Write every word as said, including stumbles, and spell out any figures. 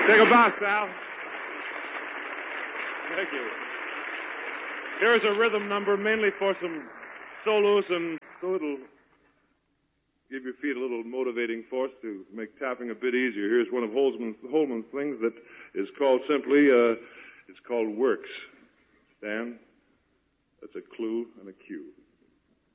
Take a bow, Sal. Thank you. Here's a rhythm number mainly for some solos and so it'll give your feet a little motivating force to make tapping a bit easier. Here's one of Holman's, Holman's things that is called simply, uh, it's called Works. Dan, that's a clue and a cue.